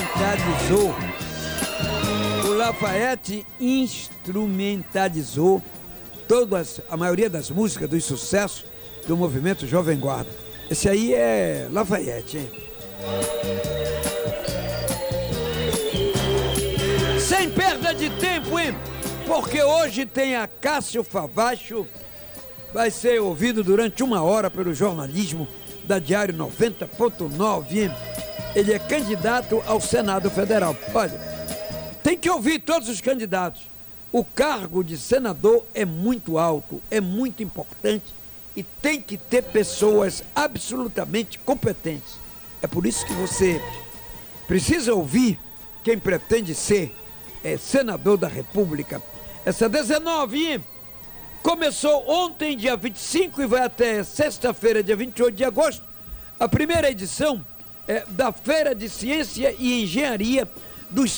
instrumentalizou. O Lafayette instrumentalizou a maioria das músicas dos sucessos do movimento Jovem Guarda. Esse aí é Lafayette, hein? Sem perda de tempo, hein? Porque hoje tem a Cássio Favacho, vai ser ouvido durante 1 hora pelo jornalismo da Diário 90.9, hein? Ele é candidato ao Senado Federal. Olha, tem que ouvir todos os candidatos. O cargo de senador é muito alto, é muito importante e tem que ter pessoas absolutamente competentes. É por isso que você precisa ouvir quem pretende ser senador da República. Essa 19 começou ontem, dia 25, e vai até sexta-feira, dia 28 de agosto, a primeira edição da Feira de Ciência e Engenharia dos